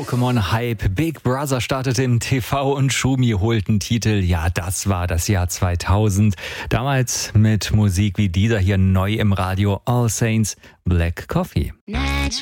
Pokémon Hype. Big Brother startete im TV und Schumi holten Titel. Ja, das war das Jahr 2000. Damals mit Musik wie dieser hier neu im Radio. All Saints, Black Coffee.